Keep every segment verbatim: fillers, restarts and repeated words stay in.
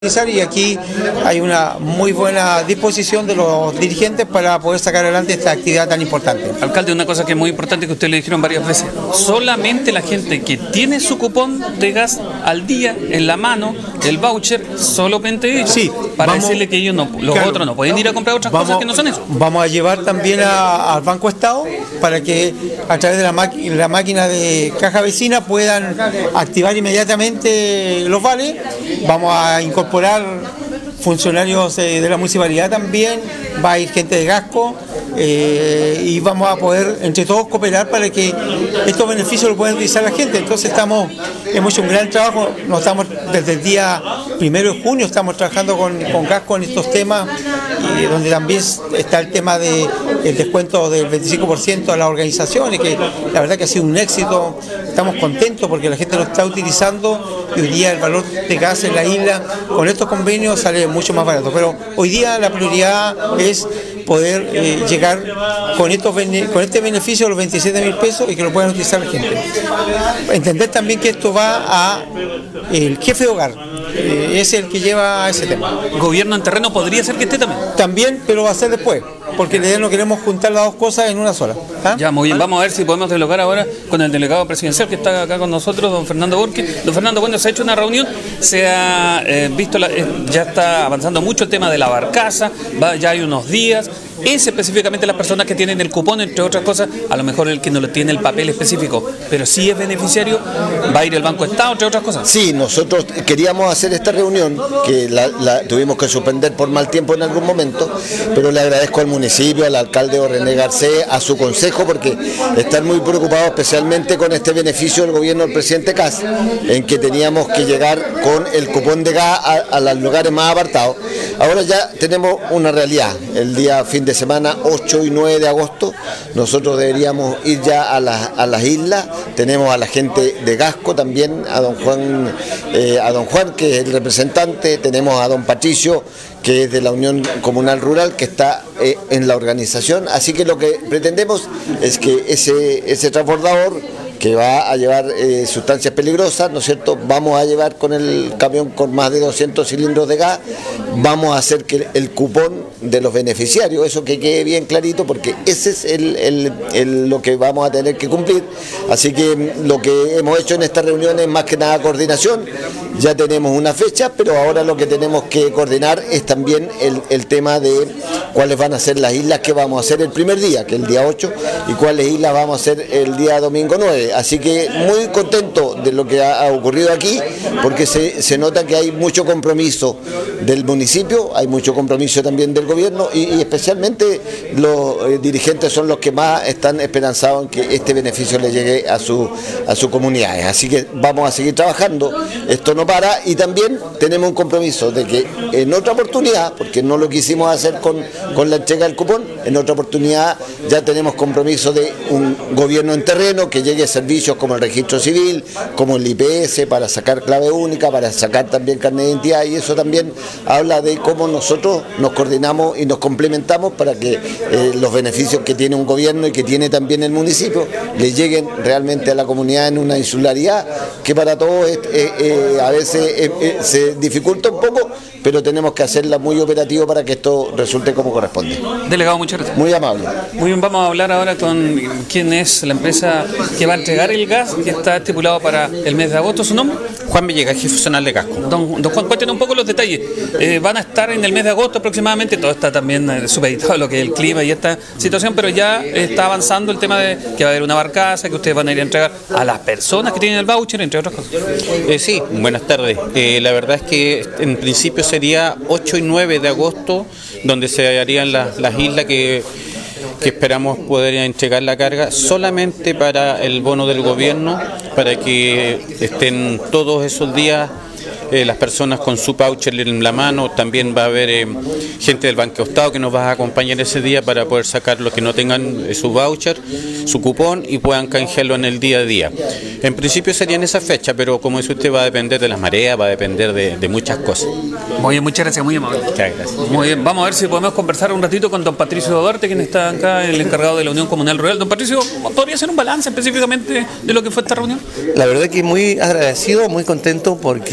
Y aquí hay una muy buena disposición de los dirigentes para poder sacar adelante esta actividad tan importante. Alcalde, una cosa que es muy importante que usted le dijeron varias veces: solamente la gente que tiene su cupón de gas al día en la mano, el voucher, solamente ellos, sí, para vamos, decirle que ellos no, los claro, otros no pueden ir a comprar otras vamos, cosas que no son eso. Vamos a llevar también a, al Banco Estado para que a través de la, la máquina de caja vecina puedan activar inmediatamente los vales. Vamos a incorporar funcionarios eh, de la municipalidad también, va a ir gente de Gasco eh, y vamos a poder entre todos cooperar para que estos beneficios los puedan utilizar la gente. Entonces estamos, hemos hecho un gran trabajo, nos estamos desde el día primero de junio estamos trabajando con, con Gasco en estos temas, y donde también está el tema del de descuento del veinticinco por ciento a las organizaciones, que la verdad que ha sido un éxito. Estamos contentos porque la gente lo está utilizando y hoy día el valor de gas en la isla con estos convenios sale mucho más barato. Pero hoy día la prioridad es poder eh, llegar con, estos, con este beneficio de los veintisiete mil pesos y que lo puedan utilizar la gente. Entender también que esto va a el jefe de hogar, eh, es el que lleva ese tema. ¿Gobierno en terreno podría ser que esté también? También, pero va a ser después, porque la idea no queremos juntar las dos cosas en una sola. ¿Ah? Ya, muy bien. Vamos a ver si podemos dialogar ahora con el delegado presidencial que está acá con nosotros, don Fernando Borque. Don Fernando, bueno, se ha hecho una reunión, se ha eh, visto, la, eh, ya está avanzando mucho el tema de la barcaza, va, ya hay unos días. Es específicamente las personas que tienen el cupón, entre otras cosas, a lo mejor el que no le tiene el papel específico, pero sí es beneficiario, va a ir el Banco Estado, entre otras cosas. Sí, nosotros queríamos hacer esta reunión, que la, la tuvimos que suspender por mal tiempo en algún momento, pero le agradezco al municipio, al alcalde René Garcés, a su consejo, porque están muy preocupados especialmente con este beneficio del gobierno del presidente Kast, en que teníamos que llegar con el cupón de gas a, a los lugares más apartados. Ahora ya tenemos una realidad, el día fin de semana ocho y nueve de agosto nosotros deberíamos ir ya a las, a las islas. Tenemos a la gente de Gasco también, a don Juan, eh, a don Juan que es el representante, tenemos a don Patricio que es de la Unión Comunal Rural, que está eh, en la organización, así que lo que pretendemos es que ese, ese transbordador que va a llevar eh, sustancias peligrosas, ¿no es cierto? Vamos a llevar con el camión con más de doscientos cilindros de gas, vamos a hacer que el cupón de los beneficiarios, eso que quede bien clarito, porque ese es el, el, el, lo que vamos a tener que cumplir. Así que lo que hemos hecho en esta reunión es más que nada coordinación, ya tenemos una fecha, pero ahora lo que tenemos que coordinar es también el, el tema de cuáles van a ser las islas que vamos a hacer el primer día, que es el día ocho, y cuáles islas vamos a hacer el día domingo nueve. Así que muy contento de lo que ha, ha ocurrido aquí, porque se, se nota que hay mucho compromiso del municipio, hay mucho compromiso también del gobierno y, y especialmente los eh, dirigentes son los que más están esperanzados en que este beneficio le llegue a, su, a sus comunidades. Así que vamos a seguir trabajando, esto no para, y también tenemos un compromiso de que en otra oportunidad, porque no lo quisimos hacer con, con la entrega del cupón, en otra oportunidad ya tenemos compromiso de un gobierno en terreno que llegue a servicios como el registro civil, como el I P S para sacar clave única, para sacar también carnet de identidad, y eso también habla de cómo nosotros nos coordinamos y nos complementamos para que eh, los beneficios que tiene un gobierno y que tiene también el municipio le lleguen realmente a la comunidad en una insularidad que para todos eh, eh, a veces eh, eh, se dificulta un poco, pero tenemos que hacerla muy operativa para que esto resulte como corresponde. Delegado, muchas gracias. Muy amable. Muy bien, vamos a hablar ahora con quién es la empresa que va a entregar el gas, que está estipulado para el mes de agosto. ¿Su nombre? Juan Villegas, jefe zonal de Gasco. Don, don Juan, cuéntenos un poco los detalles. Eh, van a estar en el mes de agosto aproximadamente, todo está también eh, supeditado a lo que es el clima y esta situación, pero ya está avanzando el tema de que va a haber una barcaza, que ustedes van a ir a entregar a las personas que tienen el voucher, entre otras cosas. Eh, sí, buenas tardes. Eh, la verdad es que en principio sería ocho y nueve de agosto, donde se harían las, las islas que... que esperamos poder entregar la carga solamente para el bono del gobierno, para que estén todos esos días eh, las personas con su voucher en la mano. También va a haber eh, gente del Banco Estado que nos va a acompañar ese día para poder sacar los que no tengan eh, su voucher, su cupón, y puedan canjearlo en el día a día. En principio sería en esa fecha, pero como dice usted, va a depender de las mareas, va a depender de, de muchas cosas. Muy bien, muchas gracias, muy amable. Muchas gracias. Muy bien, vamos a ver si podemos conversar un ratito con don Patricio Duarte, quien está acá, el encargado de la Unión Comunal Rural. Don Patricio, ¿podría hacer un balance específicamente de lo que fue esta reunión? La verdad que muy agradecido, muy contento, porque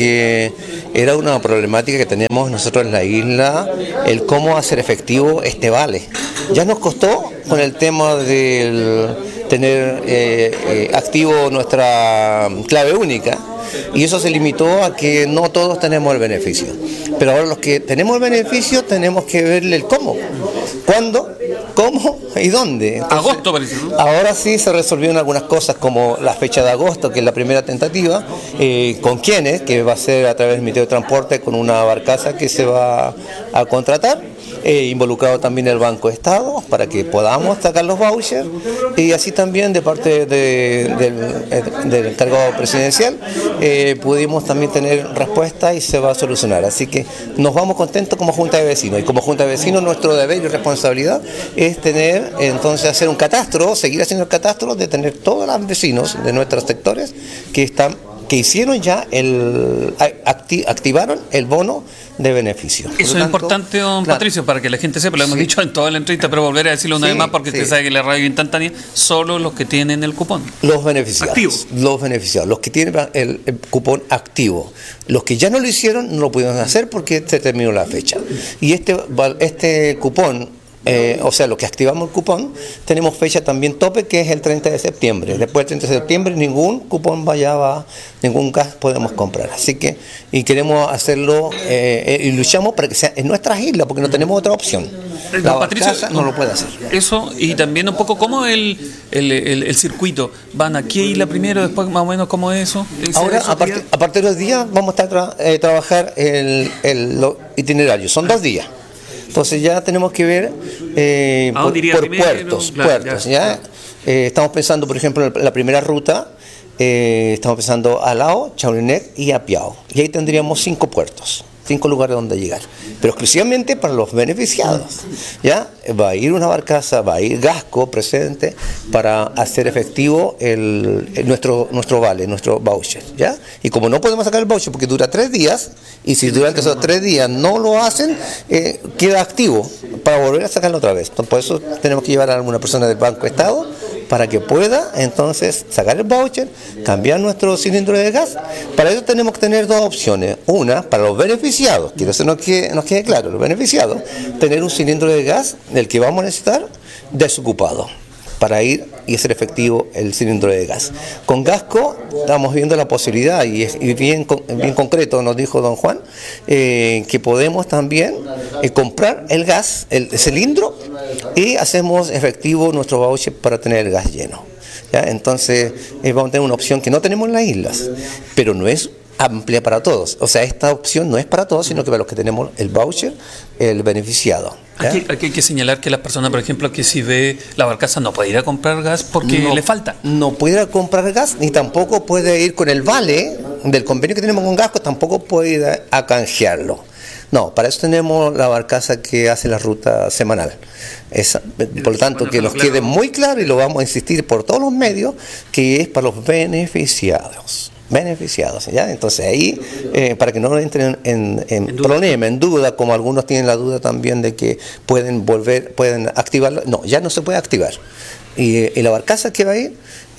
porque era una problemática que tenemos nosotros en la isla, el cómo hacer efectivo este vale. Ya nos costó con el tema del tener eh, eh, activo nuestra clave única, y eso se limitó a que no todos tenemos el beneficio. Pero ahora los que tenemos el beneficio tenemos que verle el cómo, cuándo, cómo y dónde. Entonces, agosto parece, ¿no? Ahora sí se resolvieron algunas cosas como la fecha de agosto, que es la primera tentativa, eh, con quiénes, que va a ser a través del Ministerio de Transporte con una barcaza que se va a contratar. Eh, involucrado también el Banco Estado para que podamos sacar los vouchers, y así también de parte de, del, del encargado presidencial eh, pudimos también tener respuesta y se va a solucionar. Así que nos vamos contentos como Junta de Vecinos, y como Junta de Vecinos nuestro deber y responsabilidad es tener, entonces hacer un catastro, seguir haciendo el catastro de tener todos los vecinos de nuestros sectores que están que hicieron ya el acti, activaron el bono de beneficio. Eso es importante, don claro. Patricio, para que la gente sepa, lo hemos sí. dicho en toda la entrevista, pero volver a decirlo una sí, vez más porque sí. usted sabe que la radio instantánea, solo los que tienen el cupón. Los beneficiados. Activo. Los beneficiados, los que tienen el, el cupón activo. Los que ya no lo hicieron no lo pudieron hacer porque se terminó la fecha. Y este, este cupón, Eh, o sea, los que activamos el cupón, tenemos fecha también tope, que es el treinta de septiembre. Después del treinta de septiembre ningún cupón vaya a, ningún gas podemos comprar. Así que, y queremos hacerlo, eh, y luchamos para que sea en nuestras islas, porque no tenemos otra opción. La no, Patricio, barcaza no lo puede hacer. Eso, y también un poco cómo el, el, el, el circuito. ¿Van aquí a isla primero, después más o menos cómo es eso? Ahora, a, part, a partir de los días, vamos a estar tra eh, trabajar el, el itinerario. Son dos días. Entonces ya tenemos que ver eh, por, por primero, puertos, claro, puertos ya. ¿ya? Eh, estamos pensando, por ejemplo, en la primera ruta, eh, estamos pensando a Lao, Chaulinet y a Piao. Y ahí tendríamos cinco puertos, cinco lugares donde llegar, pero exclusivamente para los beneficiados. ¿Ya? Va a ir una barcaza, va a ir Gasco presente para hacer efectivo el, el, nuestro, nuestro vale, nuestro voucher. ¿Ya? Y como no podemos sacar el voucher porque dura tres días, y si durante esos tres días no lo hacen, eh, queda activo para volver a sacarlo otra vez. Entonces, por eso tenemos que llevar a alguna persona del Banco Estado para que pueda entonces sacar el voucher, cambiar nuestro cilindro de gas. Para eso tenemos que tener dos opciones. Una, para los beneficiados, quiero que nos quede, nos quede claro, los beneficiados, tener un cilindro de gas del que vamos a necesitar desocupado para ir y hacer efectivo el cilindro de gas. Con Gasco estamos viendo la posibilidad, y, es, y bien, bien concreto nos dijo don Juan, eh, que podemos también eh, comprar el gas, el cilindro, y hacemos efectivo nuestro voucher para tener el gas lleno. ¿Ya? Entonces eh, vamos a tener una opción que no tenemos en las islas, pero no es amplia para todos. O sea, esta opción no es para todos, sino que para los que tenemos el voucher, el beneficiado. Aquí, aquí hay que señalar que las personas, por ejemplo, que si ve la barcaza no puede ir a comprar gas porque no, le falta. No puede ir a comprar gas, ni tampoco puede ir con el vale del convenio que tenemos con Gasco, tampoco puede ir a, a canjearlo. No, para eso tenemos la barcaza que hace la ruta semanal. Esa, por lo tanto, que nos quede muy claro, y lo vamos a insistir por todos los medios, que es para los beneficiados. beneficiados, ¿ya? Entonces ahí, eh, para que no entren en, en, en problema, en duda, como algunos tienen la duda también de que pueden volver, pueden activarlo, no, ya no se puede activar. Y, y la barcaza que va a ir,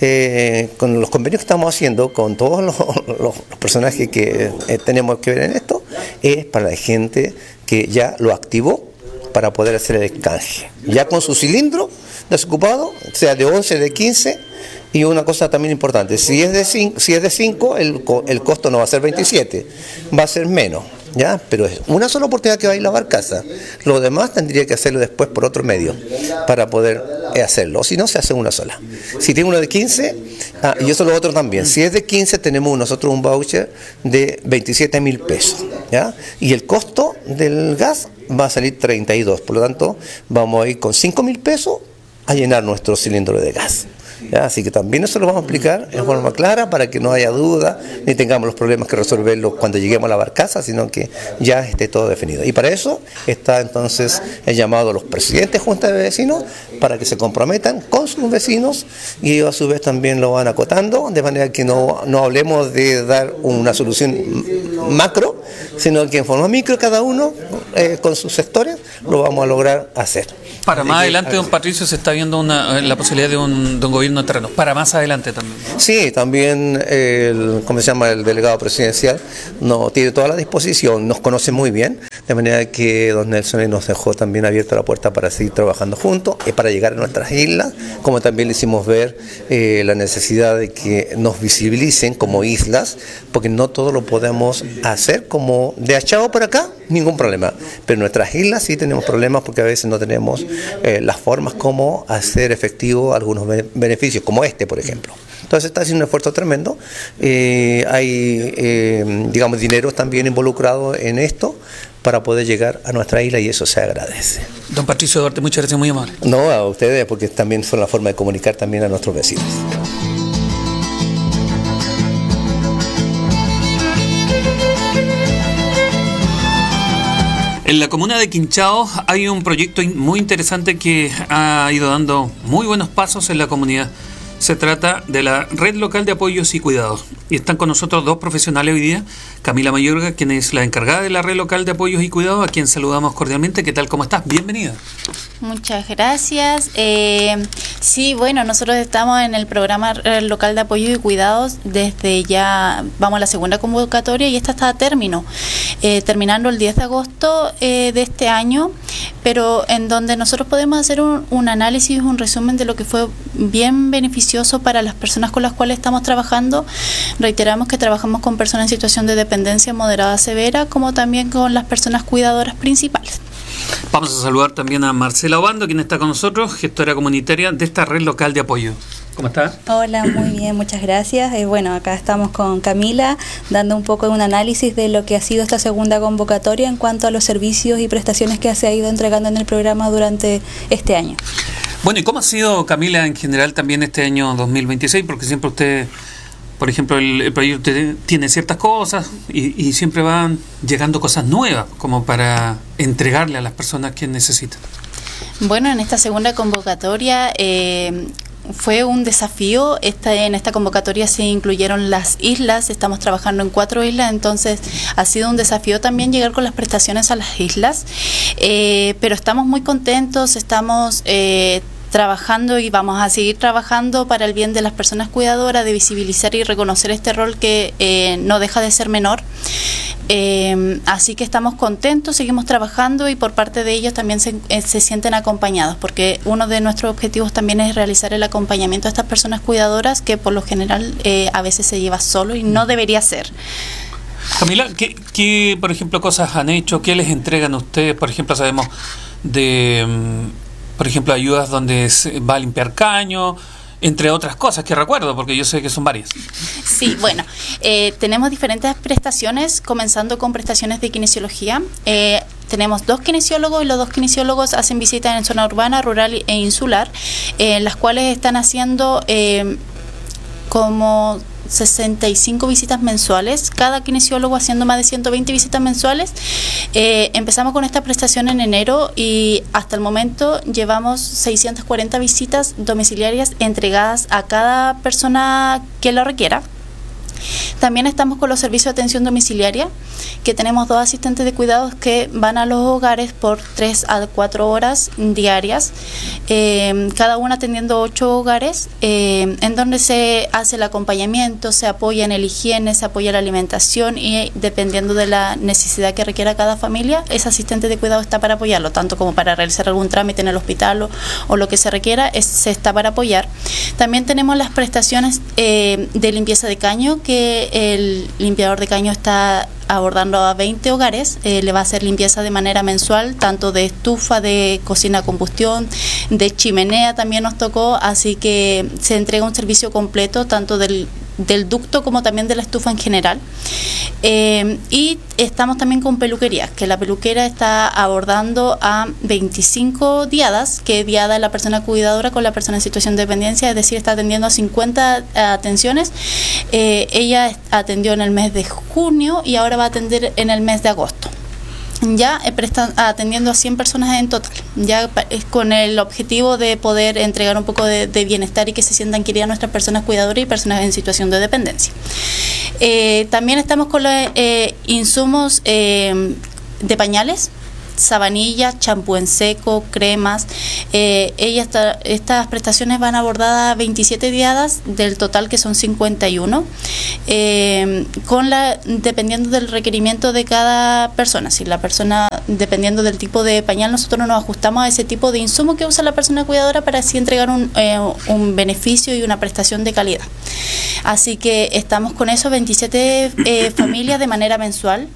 eh, con los convenios que estamos haciendo, con todos los, los, los personajes que eh, tenemos que ver en esto, es para la gente que ya lo activó para poder hacer el canje, ya con su cilindro desocupado, sea de once, de quince. Y una cosa también importante, si es de cinco, si es de cinco, el, el costo no va a ser veintisiete, va a ser menos, ¿ya? Pero es una sola oportunidad que va a ir la barcaza. Lo demás tendría que hacerlo después por otro medio para poder hacerlo, o si no, se hace una sola. Si tiene uno de quince, ah, y eso lo otro también, si es de quince, tenemos nosotros un voucher de veintisiete mil pesos, ¿ya? Y el costo del gas va a salir treinta y dos, por lo tanto, vamos a ir con cinco mil pesos a llenar nuestro cilindro de gas. ¿Ya? Así que también eso lo vamos a explicar en forma clara para que no haya duda ni tengamos los problemas que resolverlos cuando lleguemos a la barcaza, sino que ya esté todo definido. Y para eso está entonces el llamado a los presidentes de juntas de vecinos para que se comprometan con sus vecinos, y ellos a su vez también lo van acotando, de manera que no, no hablemos de dar una solución macro, sino que en forma micro cada uno, eh, con sus sectores, lo vamos a lograr hacer. Para más adelante, don Patricio, se está viendo una, la posibilidad de un, de un gobierno de terreno. Para más adelante también. Sí, también el, ¿cómo se llama? El delegado presidencial no tiene toda la disposición, nos conoce muy bien, de manera que don Nelson nos dejó también abierta la puerta para seguir trabajando juntos y para llegar a nuestras islas, como también le hicimos ver eh, la necesidad de que nos visibilicen como islas, porque no todo lo podemos hacer como de Achao para acá, ningún problema, pero en nuestras islas sí tenemos problemas porque a veces no tenemos eh, las formas como hacer efectivo algunos beneficios, como este, por ejemplo. Entonces está haciendo un esfuerzo tremendo, eh, hay, eh, digamos, dinero también involucrado en esto para poder llegar a nuestra isla y eso se agradece. Don Patricio Duarte, muchas gracias, muy amable. No, a ustedes, porque también son la forma de comunicar también a nuestros vecinos. En la comuna de Quinchao hay un proyecto muy interesante que ha ido dando muy buenos pasos en la comunidad. Se trata de la Red Local de Apoyos y Cuidados. Y están con nosotros dos profesionales hoy día. Camila Mayorga, quien es la encargada de la Red Local de Apoyos y Cuidados, a quien saludamos cordialmente. ¿Qué tal? ¿Cómo estás? Bienvenida. Muchas gracias. Eh, sí, bueno, nosotros estamos en el programa Red Local de Apoyos y Cuidados desde ya, vamos a la segunda convocatoria y esta está a término, eh, terminando el diez de agosto eh, de este año, pero en donde nosotros podemos hacer un, un análisis, un resumen de lo que fue bien beneficioso para las personas con las cuales estamos trabajando. Reiteramos que trabajamos con personas en situación de dependencia moderada severa, como también con las personas cuidadoras principales. Vamos a saludar también a Marcela Obando, quien está con nosotros, gestora comunitaria de esta Red Local de Apoyo. ¿Cómo está? Hola, muy bien, muchas gracias. Eh, bueno, acá estamos con Camila, dando un poco de un análisis de lo que ha sido esta segunda convocatoria en cuanto a los servicios y prestaciones que se ha ido entregando en el programa durante este año. Bueno, ¿y cómo ha sido, Camila, en general también este año dos mil veintiséis? Porque siempre usted, por ejemplo, el, el proyecto tiene ciertas cosas y, y siempre van llegando cosas nuevas como para entregarle a las personas que necesitan. Bueno, en esta segunda convocatoria eh, fue un desafío. Esta, en esta convocatoria se incluyeron las islas, estamos trabajando en cuatro islas, entonces ha sido un desafío también llegar con las prestaciones a las islas, eh, pero estamos muy contentos, estamos eh, trabajando y vamos a seguir trabajando para el bien de las personas cuidadoras, de visibilizar y reconocer este rol que eh, no deja de ser menor. Eh, así que estamos contentos, seguimos trabajando y por parte de ellos también se, eh, se sienten acompañados, porque uno de nuestros objetivos también es realizar el acompañamiento a estas personas cuidadoras que por lo general eh, a veces se lleva solo y no debería ser. Camila, ¿qué, qué, por ejemplo, cosas han hecho? ¿Qué les entregan a ustedes? Por ejemplo, sabemos de, por ejemplo, ayudas donde se va a limpiar caño, entre otras cosas que recuerdo, porque yo sé que son varias. Sí, bueno, eh, tenemos diferentes prestaciones, comenzando con prestaciones de kinesiología. Eh, tenemos dos kinesiólogos y los dos kinesiólogos hacen visitas en zona urbana, rural e insular, eh, las cuales están haciendo eh, como sesenta y cinco visitas mensuales, cada kinesiólogo haciendo más de ciento veinte visitas mensuales. Eh, empezamos con esta prestación en enero y hasta el momento llevamos seiscientas cuarenta visitas domiciliarias entregadas a cada persona que lo requiera. También estamos con los servicios de atención domiciliaria, que tenemos dos asistentes de cuidados que van a los hogares por tres a cuatro horas diarias, eh, cada una atendiendo ocho hogares, eh, en donde se hace el acompañamiento, se apoya en el higiene, se apoya la alimentación y dependiendo de la necesidad que requiera cada familia, ese asistente de cuidado está para apoyarlo, tanto como para realizar algún trámite en el hospital o, o lo que se requiera, es, se está para apoyar. También tenemos las prestaciones eh, de limpieza de caño, que el limpiador de caño está abordando a veinte hogares, eh, le va a hacer limpieza de manera mensual, tanto de estufa, de cocina a combustión, de chimenea también nos tocó, así que se entrega un servicio completo, tanto del, del ducto como también de la estufa en general. Eh, y estamos también con peluquería, que la peluquera está abordando a veinticinco diadas, que diada es la persona cuidadora con la persona en situación de dependencia, es decir, está atendiendo a cincuenta atenciones. Eh, ella atendió en el mes de junio y ahora va a atender en el mes de agosto. Ya eh, prestan, atendiendo a cien personas en total, ya es con el objetivo de poder entregar un poco de, de bienestar y que se sientan queridas nuestras personas cuidadoras y personas en situación de dependencia. Eh, también estamos con los eh, insumos eh, de pañales, sabanilla, champú en seco, cremas. Eh, ella está, estas prestaciones van abordadas veintisiete diadas del total que son cincuenta y uno, eh, con la dependiendo del requerimiento de cada persona. Si la persona, dependiendo del tipo de pañal, nosotros nos ajustamos a ese tipo de insumo que usa la persona cuidadora para así entregar un, eh, un beneficio y una prestación de calidad. Así que estamos con esos veintisiete eh, familias de manera mensual.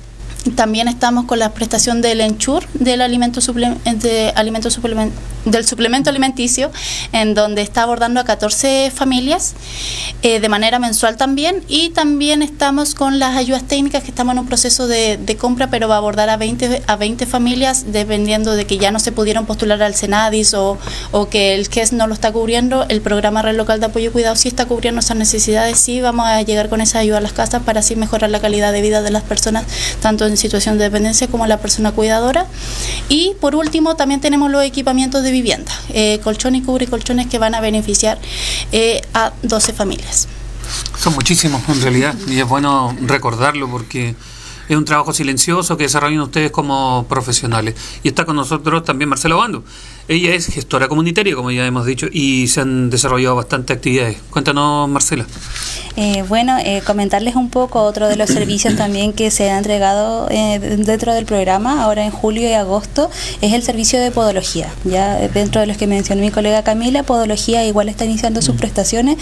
También estamos con la prestación del Ensure del alimento suple, de alimento suplement, del suplemento alimenticio, en donde está abordando a catorce familias eh, de manera mensual también, y también estamos con las ayudas técnicas, que estamos en un proceso de, de compra, pero va a abordar a veinte, a veinte familias, dependiendo de que ya no se pudieron postular al Senadis o, o que el C E S no lo está cubriendo. El programa Red Local de Apoyo y Cuidado sí está cubriendo esas necesidades, sí vamos a llegar con esa ayuda a las casas para así mejorar la calidad de vida de las personas, tanto en situación de dependencia como la persona cuidadora. Y por último también tenemos los equipamientos de vivienda, eh, colchón y cubre colchones, que van a beneficiar eh, a doce familias. Son muchísimos en realidad, y es bueno recordarlo porque es un trabajo silencioso que desarrollan ustedes como profesionales. Y está con nosotros también Marcela Obando. Ella es gestora comunitaria, como ya hemos dicho, y se han desarrollado bastantes actividades. Cuéntanos, Marcela. Eh, bueno, eh, comentarles un poco otro de los servicios también que se ha entregado eh, dentro del programa, ahora en julio y agosto, es el servicio de podología. Ya dentro de los que mencionó mi colega Camila, podología igual está iniciando sus prestaciones,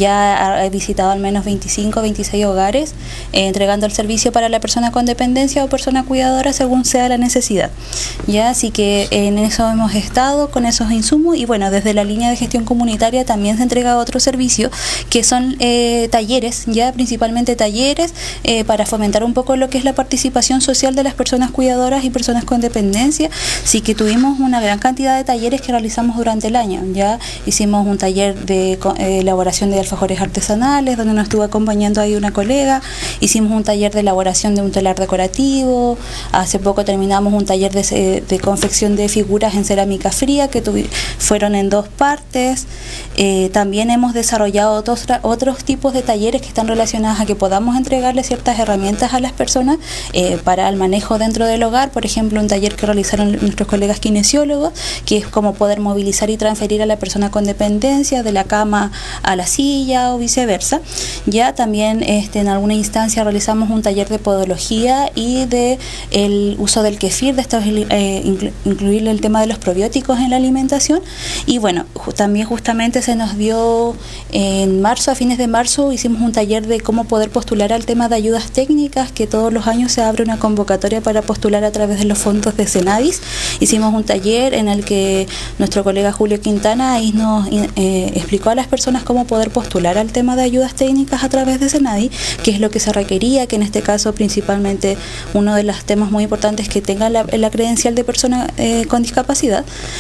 ya ha visitado al menos veinticinco, veintiséis hogares, eh, entregando el servicio para la persona con dependencia o persona cuidadora según sea la necesidad. Ya, así que en eso hemos estado con esos insumos, y bueno, desde la línea de gestión comunitaria también se entrega otro servicio que son eh, talleres, ya principalmente talleres eh, para fomentar un poco lo que es la participación social de las personas cuidadoras y personas con dependencia. Así que tuvimos una gran cantidad de talleres que realizamos durante el año. Ya hicimos un taller de eh, elaboración de alfajores artesanales, donde nos estuvo acompañando ahí una colega. Hicimos un taller de elaboración de un telar decorativo. Hace poco terminamos un taller de, de confección de figuras en cerámica fría, que fueron en dos partes. Eh, también hemos desarrollado otros, otros tipos de talleres que están relacionados a que podamos entregarle ciertas herramientas a las personas eh, para el manejo dentro del hogar. Por ejemplo, un taller que realizaron nuestros colegas kinesiólogos, que es como poder movilizar y transferir a la persona con dependencia de la cama a la silla o viceversa. Ya también este, en alguna instancia realizamos un taller de podología y de el uso del kefir, de esto, eh, inclu incluir el tema de los probióticos en la alimentación. Y bueno, ju también justamente se nos dio eh, en marzo, a fines de marzo, hicimos un taller de cómo poder postular al tema de ayudas técnicas, que todos los años se abre una convocatoria para postular a través de los fondos de Senadis. Hicimos un taller en el que nuestro colega Julio Quintana ahí nos eh, explicó a las personas cómo poder postular al tema de ayudas técnicas a través de Senadis, qué es lo que se requería, que en este caso principalmente uno de los temas muy importantes es que tenga la, la credencial de persona eh, con discapacidad.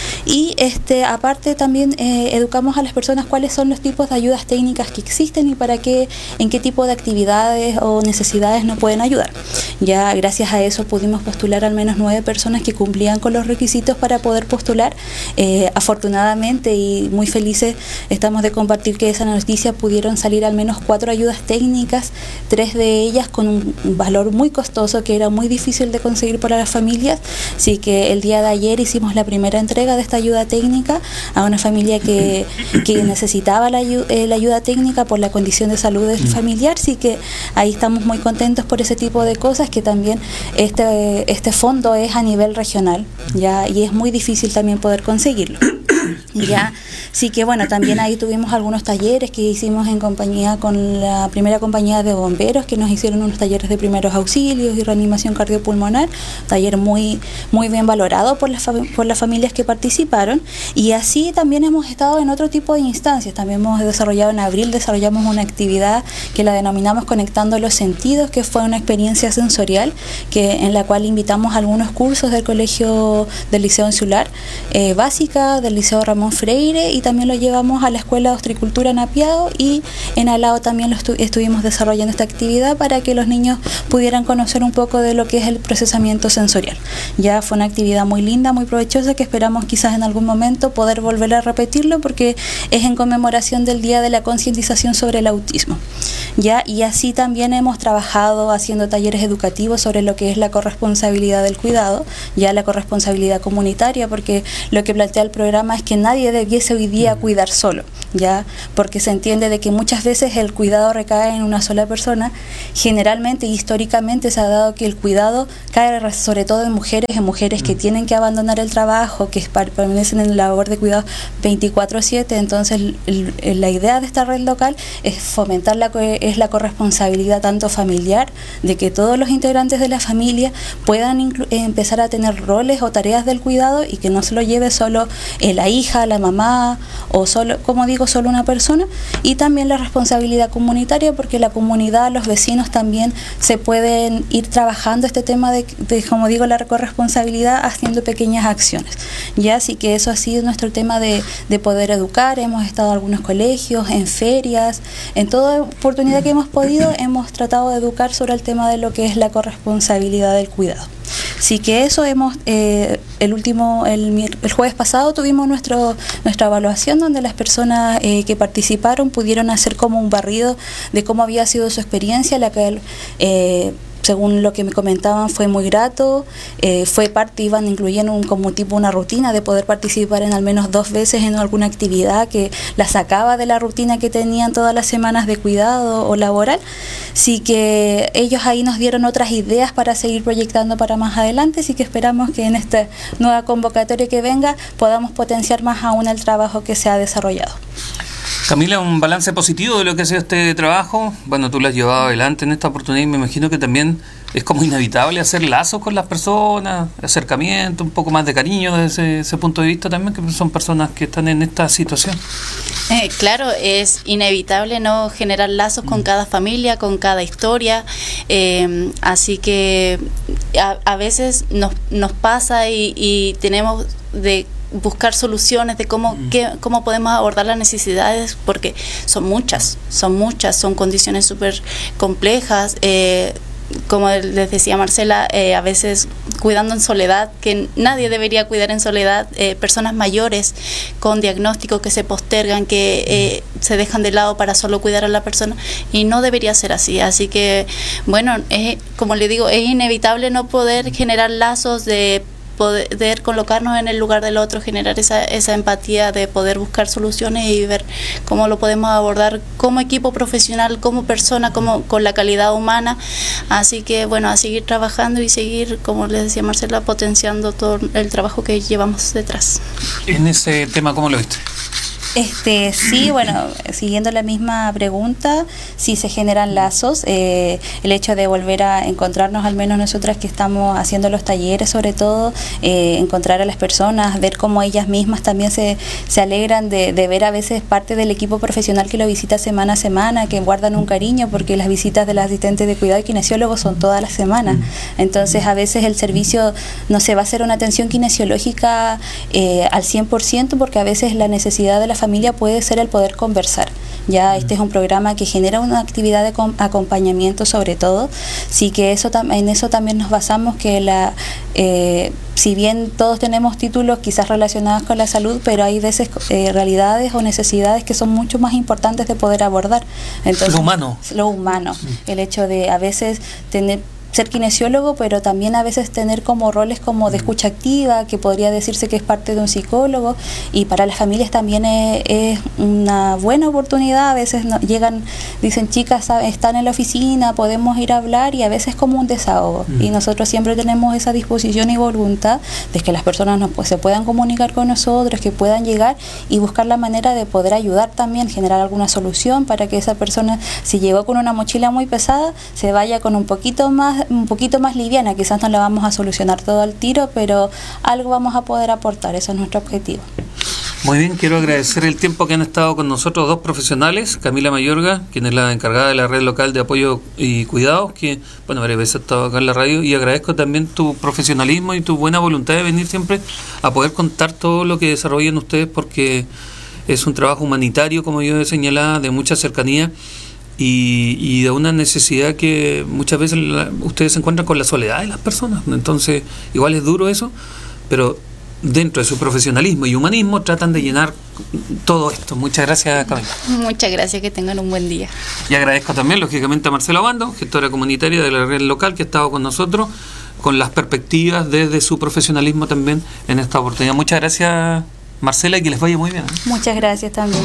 Y este aparte también eh, educamos a las personas cuáles son los tipos de ayudas técnicas que existen y para qué, en qué tipo de actividades o necesidades nos pueden ayudar. Ya gracias a eso pudimos postular al menos nueve personas que cumplían con los requisitos para poder postular. Eh, afortunadamente y muy felices estamos de compartir que esa noticia pudieron salir al menos cuatro ayudas técnicas, tres de ellas con un valor muy costoso que era muy difícil de conseguir para las familias. Así que el día de ayer hicimos la primera entrega de esta ayuda técnica a una familia que, que necesitaba la, eh, la ayuda técnica por la condición de salud del familiar. Así que ahí estamos muy contentos por ese tipo de cosas, que también este, este fondo es a nivel regional, ya, y es muy difícil también poder conseguirlo. Ya, sí que bueno, también ahí tuvimos algunos talleres que hicimos en compañía con la primera compañía de bomberos, que nos hicieron unos talleres de primeros auxilios y reanimación cardiopulmonar, taller muy muy bien valorado por las por las familias que participaron. Y así también hemos estado en otro tipo de instancias. También hemos desarrollado en abril, desarrollamos una actividad que la denominamos Conectando los Sentidos, que fue una experiencia sensorial que en la cual invitamos a algunos cursos del colegio del Liceo Insular, eh, básica, del Liceo Ramón Ramón Freire, y también lo llevamos a la Escuela de Ostricultura en Apiado, y en Alao también lo estu estuvimos desarrollando esta actividad para que los niños pudieran conocer un poco de lo que es el procesamiento sensorial. Ya fue una actividad muy linda, muy provechosa, que esperamos quizás en algún momento poder volver a repetirlo, porque es en conmemoración del Día de la Concientización sobre el Autismo. Ya, y así también hemos trabajado haciendo talleres educativos sobre lo que es la corresponsabilidad del cuidado, ya la corresponsabilidad comunitaria, porque lo que plantea el programa es que nadie debiese hoy día cuidar solo, ya, porque se entiende de que muchas veces el cuidado recae en una sola persona. Generalmente y históricamente se ha dado que el cuidado cae sobre todo en mujeres, en mujeres que tienen que abandonar el trabajo, que permanecen en la labor de cuidado veinticuatro siete. Entonces el, el, la idea de esta red local es fomentar la, es la corresponsabilidad tanto familiar, de que todos los integrantes de la familia puedan empezar a tener roles o tareas del cuidado, y que no se lo lleve solo eh, la hija, la mamá, o solo, como digo, solo una persona. Y también la responsabilidad comunitaria, porque la comunidad, los vecinos también se pueden ir trabajando este tema de, de como digo, la corresponsabilidad, haciendo pequeñas acciones. Ya, así que eso ha sido nuestro tema de, de poder educar. Hemos estado en algunos colegios, en ferias, en toda oportunidad que hemos podido, hemos tratado de educar sobre el tema de lo que es la corresponsabilidad del cuidado. Así que eso hemos, eh, el último, el, el jueves pasado tuvimos nuestro, nuestra evaluación, donde las personas eh, que participaron pudieron hacer como un barrido de cómo había sido su experiencia, la que eh, según lo que me comentaban fue muy grato, eh, fue parte, iban incluyendo un, como tipo una rutina de poder participar en al menos dos veces en alguna actividad que la sacaba de la rutina que tenían todas las semanas de cuidado o laboral. Así que ellos ahí nos dieron otras ideas para seguir proyectando para más adelante, así que esperamos que en esta nueva convocatoria que venga podamos potenciar más aún el trabajo que se ha desarrollado. Camila, un balance positivo de lo que ha sido este trabajo. Bueno, tú lo has llevado adelante en esta oportunidad, y me imagino que también es como inevitable hacer lazos con las personas, acercamiento, un poco más de cariño desde ese, ese punto de vista también, que son personas que están en esta situación. Eh, claro, es inevitable no generar lazos con cada familia, con cada historia, eh, así que a, a veces nos, nos pasa y, y tenemos de buscar soluciones de cómo, qué, cómo podemos abordar las necesidades, porque son muchas, son muchas, son condiciones súper complejas. Eh, como les decía Marcela, eh, a veces cuidando en soledad, que nadie debería cuidar en soledad, eh, personas mayores con diagnósticos que se postergan, que eh, se dejan de lado para solo cuidar a la persona, y no debería ser así. Así que, bueno, es, como le digo, es inevitable no poder generar lazos de poder colocarnos en el lugar del otro, generar esa, esa empatía de poder buscar soluciones y ver cómo lo podemos abordar como equipo profesional, como persona, como con la calidad humana. Así que bueno, a seguir trabajando y seguir, como les decía Marcela, potenciando todo el trabajo que llevamos detrás. En ese tema, ¿cómo lo viste? Este, sí, bueno, siguiendo la misma pregunta, sí se generan lazos, eh, el hecho de volver a encontrarnos, al menos nosotras que estamos haciendo los talleres, sobre todo, eh, encontrar a las personas, ver cómo ellas mismas también se, se alegran de, de ver a veces parte del equipo profesional que lo visita semana a semana, que guardan un cariño, porque las visitas de las asistentes de cuidado y kinesiólogos son todas las semanas. Entonces a veces el servicio no se va a hacer una atención kinesiológica eh, al cien por ciento, porque a veces la necesidad de la familia familia puede ser el poder conversar. Ya este es un programa que genera una actividad de acompañamiento sobre todo, sí que eso en eso también nos basamos, que la eh, si bien todos tenemos títulos quizás relacionados con la salud, pero hay veces eh, realidades o necesidades que son mucho más importantes de poder abordar. Entonces, lo humano. Lo humano, el hecho de a veces tener ser kinesiólogo, pero también a veces tener como roles como de escucha activa, que podría decirse que es parte de un psicólogo, y para las familias también es, es una buena oportunidad. A veces no, llegan, dicen, chicas, están en la oficina, podemos ir a hablar, y a veces es como un desahogo, mm. y nosotros siempre tenemos esa disposición y voluntad de que las personas nos, pues, se puedan comunicar con nosotros, que puedan llegar y buscar la manera de poder ayudar también, generar alguna solución para que esa persona, si llegó con una mochila muy pesada, se vaya con un poquito más un poquito más liviana. Quizás no la vamos a solucionar todo al tiro, pero algo vamos a poder aportar, eso es nuestro objetivo. Muy bien, quiero agradecer el tiempo que han estado con nosotros dos profesionales, Camila Mayorga, quien es la encargada de la red local de apoyo y cuidados, que, bueno, varias veces ha estado acá en la radio, y agradezco también tu profesionalismo y tu buena voluntad de venir siempre a poder contar todo lo que desarrollan ustedes, porque es un trabajo humanitario, como yo señalaba, de mucha cercanía y, y de una necesidad que muchas veces la, ustedes se encuentran con la soledad de las personas. Entonces, igual es duro eso, pero dentro de su profesionalismo y humanismo tratan de llenar todo esto. Muchas gracias, Camila. Muchas gracias, que tengan un buen día. Y agradezco también, lógicamente, a Marcela Obando, gestora comunitaria de la red local, que ha estado con nosotros, con las perspectivas desde su profesionalismo también en esta oportunidad. Muchas gracias, Marcela, y que les vaya muy bien. Muchas gracias también.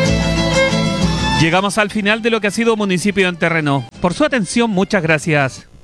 Llegamos al final de lo que ha sido Municipio en Terreno. Por su atención, muchas gracias.